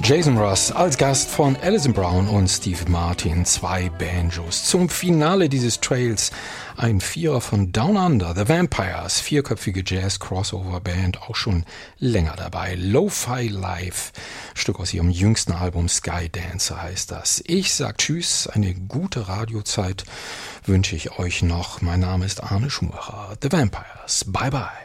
Jason Ross als Gast von Alison Brown und Steve Martin, 2 Banjos. Zum Finale dieses Trails ein Vierer von Down Under, The Vampires, 4-köpfige Jazz-Crossover-Band, auch schon länger dabei. Lo-Fi Live, Stück aus ihrem jüngsten Album Skydancer heißt das. Ich sag Tschüss, eine gute Radiozeit wünsche ich euch noch. Mein Name ist Arne Schumacher, The Vampires. Bye bye.